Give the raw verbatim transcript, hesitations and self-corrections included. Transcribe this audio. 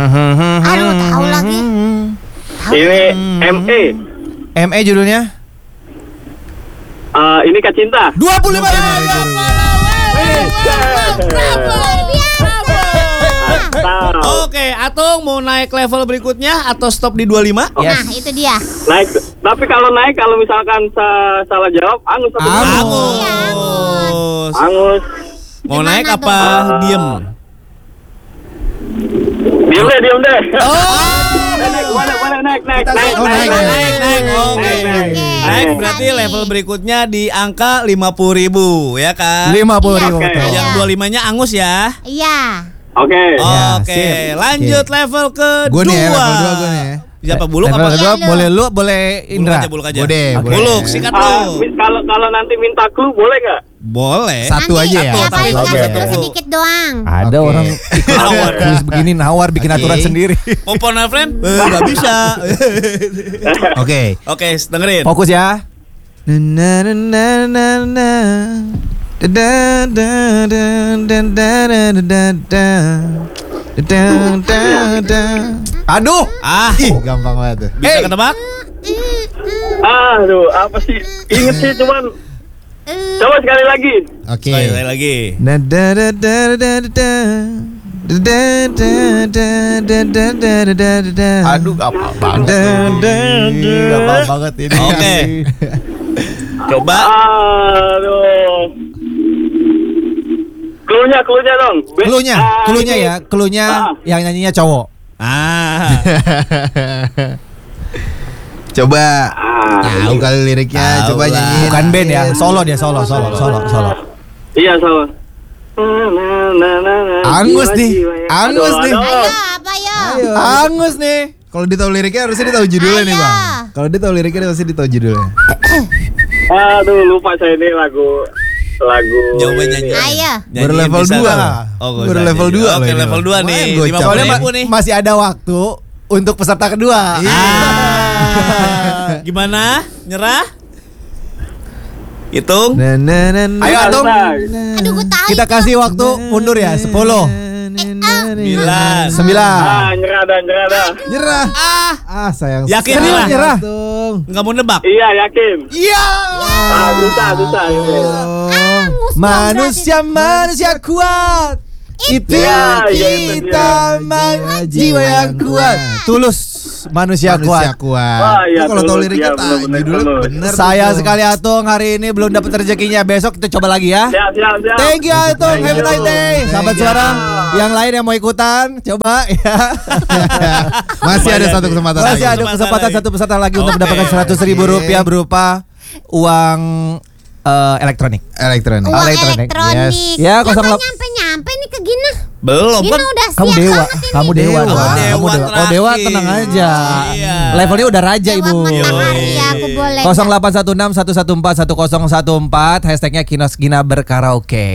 Aduh, tahu lagi. Tahu. Ini M E. M E judulnya? Uh, ini Kak Cinta. dua puluh lima ribu. Oke, Atung mau naik level berikutnya atau stop di dua puluh lima? Nah, itu dia. Naik. Tapi kalau naik, kalau misalkan sa- salah jawab, angus apa gimana? Angus. Angus. Mau Gimana naik tuh? apa diem? Diam deh, diam deh. Oh. Naik, mana, mana, naik, naik, Kita naik, oh, naik, naik, naik, Naik, naik, oke. naik, naik. Naik berarti level berikutnya di angka lima puluh ribu, ya kan? lima puluh ribu. Oke. betul. Yang dua puluh limanya Angus ya. Iya. Oke. Ya, Oke, sip. lanjut Oke. level kedua. Gue nih ya, level dua gue nih ya. Siapa, Buluk level apa? kedua Iya, lu. boleh lu, boleh Indra. Buluk aja, Buluk aja. Boleh, Oke. boleh. Buluk, sikat Ah, lu. mi- kalau kalau nanti minta clue boleh nggak? Boleh. Satu Nanti, aja ya. Ya, paling Satu, dikasih satu. clue sedikit doang. Ada Oke. orang Nawar. tulis begini nawar bikin Oke. aturan sendiri. Mau phone friend? Eh, Gak bisa. Oke. Oke, dengerin. Fokus ya. Na na na na na na. Da da da da da da da da da. Da da da da. Aduh. Ah, Ih, gampang banget tuh. bisa Hey. ketebak? Aduh, apa sih? Ingat sih cuman. Coba sekali lagi. Oke. Sekali sekali lagi. Da da da da da da da. Da da da da da da da da da da. Aduh, gampang banget. Da da da. Gampang banget ini. Oke. Coba. Aduh. Cluenya, cluenya dong. Be- Klunya, ah, klunya ini. ya, klunya Ah. yang nyanyinya cowok. Ah. Coba Ah, tahu kali liriknya, Tahu coba lah. nyanyi. Bukan band ya, solo dia, solo, solo, solo, solo. Iya, sama. Na, na, na, na, Angus jiwa, nih, jiwa ya. Angus Aduh, nih. aduh. Ayo, apa yo? Angus nih. Kalau dia tahu liriknya harusnya dia tahu judulnya nih, Ayo. Bang. Kalau dia tahu liriknya harusnya dia tahu judulnya. Aduh, lupa saya ini lagu lagu. Coba ini. nyanyi. Ayo. Nyanyiin Baru level bisa dua. nggak? Oh, gak Baru usah level nyanyi. dua. Oke, level dua nih. lima puluh ribu nih. Masih ada waktu untuk peserta kedua. Ah. Gimana? Nyerah? Hitung. Na, na, na, na. Ayo Atung. Aduh, gue tahu Kita itu. kasih waktu mundur ya. Sepuluh, Sembilan. sembilan. Ah, nyerah dah, nyerah dah. Nyerah. Ah, Ah, sayang. Yakin Serius nyerah? nyerah. nggak mau nebak. Iya, yakin. Iya. Ah, susah, susah. ini. Angus, Manusia manusia kuat. Itu Ya, ya, itu kita dia. man- jiwa yang kuat. Tulus manusia, Manusia kuat. kuat. Wah, iya, Lu kalau tahu tulus, liriknya iya, tak bener-bener judulnya tulus. bener. Saya tuh. sekali Atung hari ini belum dapat rezekinya. Besok kita coba lagi ya. Siap, siap, siap. Thank you Atung, Thank have a you. nice day. Sahabat Thank you. suara yang lain yang mau ikutan, coba ya. Masih ada satu kesempatan Masih lagi. ada Kesempatan kesempatan lagi. satu peserta lagi untuk Oke. mendapatkan seratus ribu Oke. rupiah berupa uang eh, elektronik. Elektronik. Uang elektronik, elektronik. yes. Ya, Lah, kosong nggak lap- nyampe-nyampe nih ke Gina. Belum Gina kan? udah Kamu siap dewa, banget ini. kamu dewa, Dewa. dong. Dewa Kamu dewa. Oh dewa terakhir. tenang aja. Iya. Levelnya udah raja Dewa ibu. matahari ya, aku boleh. nol delapan satu enam satu satu empat satu nol satu empat hashtagnya Kinos Gina berkaraoke.